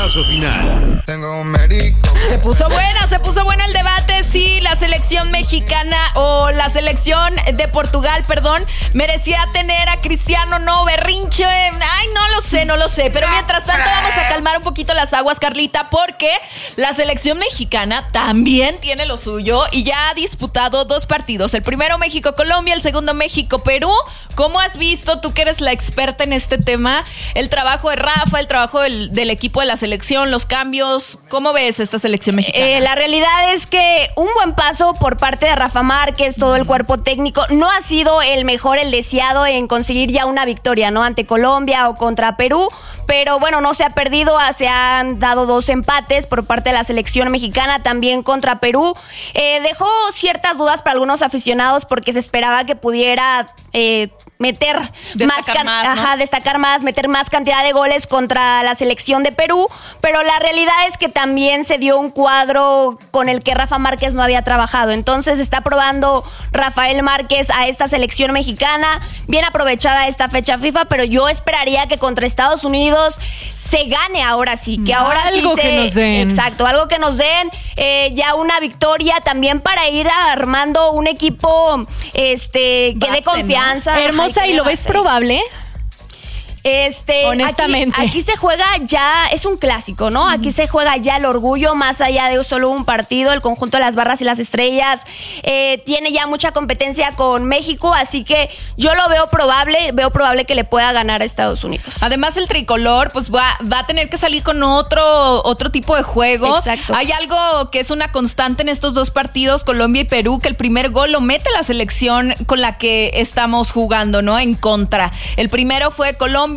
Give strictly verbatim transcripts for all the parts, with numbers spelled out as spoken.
paso final. Tengo un médico. Se puso bueno, se puso bueno el debate si la selección mexicana o la selección de Portugal, perdón, merecía tener a Cristiano, no, berrinche. Ay, no lo sé, no lo sé. Pero mientras tanto vamos a calmar un poquito las aguas, Carlita, porque la selección mexicana también tiene lo suyo y ya ha disputado dos partidos. El primero México-Colombia, el segundo México-Perú. ¿Cómo has visto, tú que eres la experta en este tema, el trabajo de Rafa, el trabajo del, del equipo de la selección, los cambios? ¿Cómo ves esta selección mexicana? Eh, la realidad es que un buen paso por parte de Rafa Márquez, todo el cuerpo técnico. No ha sido el mejor, el deseado en conseguir ya una victoria, ¿no? Ante Colombia o contra Perú. Pero bueno, no se ha perdido, se han dado dos empates por parte de la selección mexicana, también contra Perú. Eh, dejó ciertas dudas para algunos aficionados porque se esperaba que pudiera eh, meter destacar más, can- más ¿no? ajá, destacar más, meter más cantidad de goles contra la selección de Perú. Pero la realidad es que también se dio un cuadro con el que Rafa Márquez no había trabajado. Entonces está probando Rafael Márquez a esta selección mexicana, bien aprovechada esta fecha FIFA, pero yo esperaría que contra Estados Unidos se gane ahora sí, que ahora algo sí se, que nos den. Exacto, algo que nos den, eh, ya una victoria también para ir armando un equipo este que Base, dé confianza. ¿no? Hermosa, Ay, ¿y lo ves base. probable? Este, Honestamente. Aquí, aquí se juega ya, es un clásico, ¿no? Aquí se juega ya el orgullo, más allá de solo un partido. El conjunto de las Barras y las Estrellas eh, tiene ya mucha competencia con México, así que yo lo veo probable, veo probable que le pueda ganar a Estados Unidos. Además, el tricolor pues va, va a tener que salir con otro, otro tipo de juego. Exacto. Hay algo que es una constante en estos dos partidos, Colombia y Perú, que el primer gol lo mete la selección con la que estamos jugando, ¿no? En contra. El primero fue Colombia.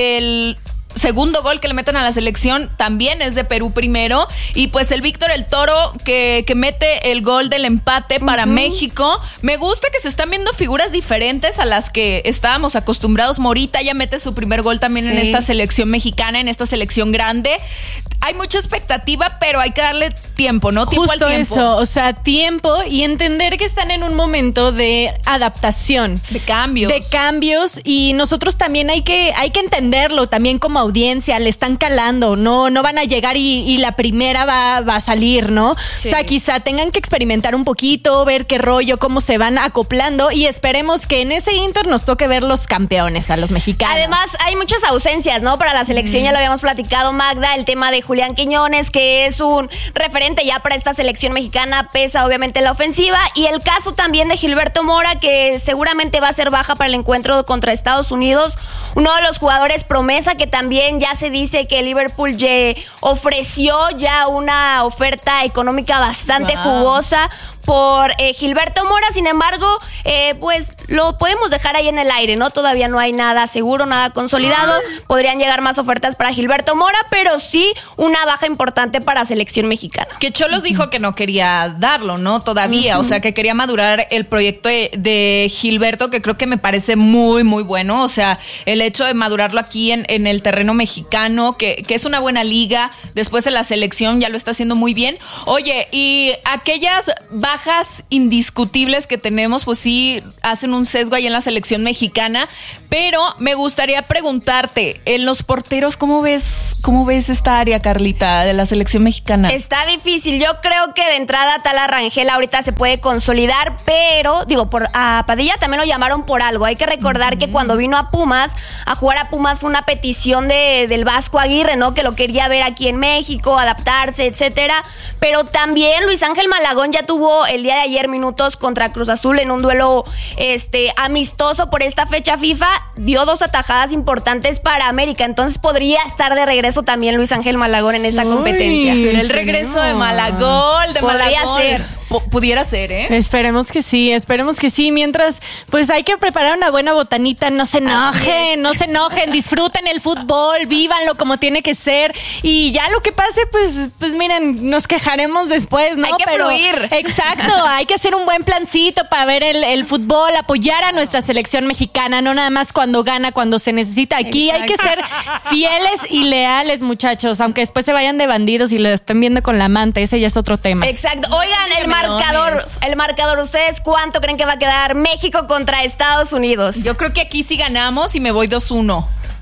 El segundo gol que le meten a la selección también es de Perú primero. Y pues el Víctor El Toro que, que mete el gol del empate para uh-huh. México. Me gusta que se están viendo figuras diferentes a las que estábamos acostumbrados. Morita ya mete su primer gol también sí. en esta selección mexicana, en esta selección grande. Hay mucha expectativa, pero hay que darle tiempo, ¿no? Tiempo Justo al tiempo. eso, o sea, tiempo y entender que están en un momento de adaptación. De cambios. De cambios y nosotros también hay que, hay que entenderlo, también como audiencia, le están calando, no, no van a llegar y, y la primera va, va a salir, ¿no? Sí. O sea, quizá tengan que experimentar un poquito, ver qué rollo, cómo se van acoplando y esperemos que en ese Inter nos toque ver los campeones, a los mexicanos. Además, hay muchas ausencias, ¿no? Para la selección, mm. ya lo habíamos platicado, Magda, el tema de Julián Quiñones, que es un referente ya para esta selección mexicana, pesa obviamente la ofensiva, y el caso también de Gilberto Mora, que seguramente va a ser baja para el encuentro contra Estados Unidos, uno de los jugadores promesa que también ya se dice que Liverpool ya ofreció ya una oferta económica bastante wow. jugosa por eh, Gilberto Mora. Sin embargo, eh, pues lo podemos dejar ahí en el aire, ¿no? Todavía no hay nada seguro, nada consolidado. Podrían llegar más ofertas para Gilberto Mora, pero sí una baja importante para selección mexicana. Que Cholos uh-huh. dijo que no quería darlo, ¿no? Todavía, uh-huh. o sea, que quería madurar el proyecto de, de Gilberto, que creo que me parece muy, muy bueno. O sea, el hecho de madurarlo aquí en, en el terreno mexicano, que, que es una buena liga, después de la selección ya lo está haciendo muy bien. Oye, y aquellas bajas indiscutibles que tenemos, pues sí hacen un sesgo ahí en la selección mexicana, pero me gustaría preguntarte, en los porteros, ¿cómo ves, cómo ves esta área, Carlita, de la selección mexicana? Está difícil, yo creo que de entrada Tala Rangel ahorita se puede consolidar, pero, digo, por a Padilla también lo llamaron por algo, hay que recordar mm. que cuando vino a Pumas, a jugar a Pumas fue una petición de, del Vasco Aguirre, ¿no? Que lo quería ver aquí en México, adaptarse, etcétera, pero también Luis Ángel Malagón ya tuvo el día de ayer minutos contra Cruz Azul en un duelo este, amistoso por esta fecha FIFA, dio dos atajadas importantes para América, entonces podría estar de regreso también Luis Ángel Malagón en esta Uy, competencia. Será el regreso no. de Malagón, de podría Malagón. ser. P- pudiera ser, ¿eh? Esperemos que sí, esperemos que sí. Mientras, pues hay que preparar una buena botanita. No se enojen, no se enojen, disfruten el fútbol, vívanlo como tiene que ser. Y ya lo que pase, pues, pues miren, nos quejaremos después, ¿no? Hay que Pero, fluir. Exacto, hay que hacer un buen plancito para ver el, el fútbol, apoyar a nuestra selección mexicana, no nada más cuando gana, cuando se necesita. Aquí Exacto. hay que ser fieles y leales, muchachos, aunque después se vayan de bandidos y lo estén viendo con la amante, ese ya es otro tema. Exacto. Oigan, el marcador, el marcador, ¿ustedes cuánto creen que va a quedar México contra Estados Unidos? Yo creo que aquí sí ganamos y me voy dos uno.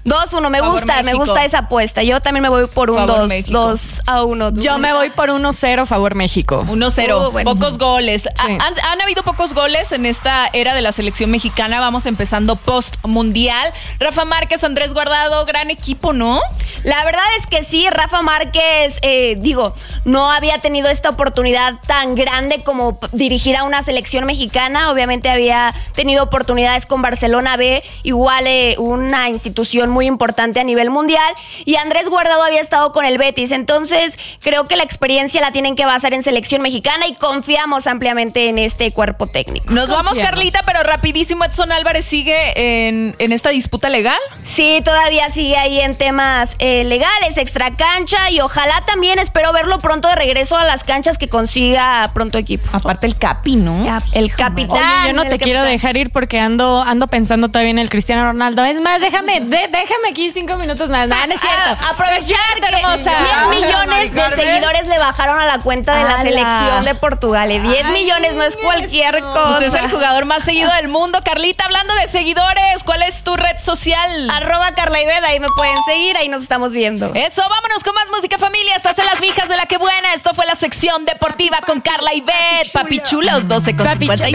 dos uno, me Favor gusta, México. me gusta esa apuesta. Yo también me voy por un Favor dos, dos a uno. Yo me voy por uno cero favor México. uno cero, Uh, bueno. pocos goles. Sí. Ha- Han, han habido pocos goles en esta era de la selección mexicana. Vamos empezando post-mundial. Rafa Márquez, Andrés Guardado, gran equipo, ¿no? La verdad es que sí, Rafa Márquez, eh, digo, no había tenido esta oportunidad tan grande como p- dirigir a una selección mexicana. Obviamente había tenido oportunidades con Barcelona B, igual eh, una institución muy importante a nivel mundial. Y Andrés Guardado había estado con el Betis. Entonces, creo que la experiencia la tienen que basar en selección mexicana y confiamos ampliamente en este cuerpo técnico. Nos vamos, Confiamos. Carlita, pero rapidísimo, Edson Álvarez sigue en, en esta disputa legal. Sí, todavía sigue ahí en temas eh, legales, extra cancha, y ojalá también espero verlo pronto de regreso a las canchas, que consiga pronto equipo. Aparte el Capi, ¿no? El capitán. Oye, yo no el te quiero capitán. dejar ir porque ando ando pensando todavía en el Cristiano Ronaldo. Es más, déjame, de- déjame aquí cinco minutos más. No, no es cierto. Ah, aprovechar No es cierto, que hermosa. diez millones de seguidores le bajaron a la cuenta de la ¡Hala! selección de Portugal. Y diez millones no es cualquier cosa. Pues es el jugador más seguido del mundo. Carlita, hablando de seguidores, ¿cuál es tu red social? Arroba Carla Iveda, ahí me pueden seguir, ahí nos estamos viendo. Eso, vámonos con más música, familia. Estás en las mijas de la que buena. Esto fue la sección deportiva con Carla y Bet. Papi chulos, doce con Papi cincuenta y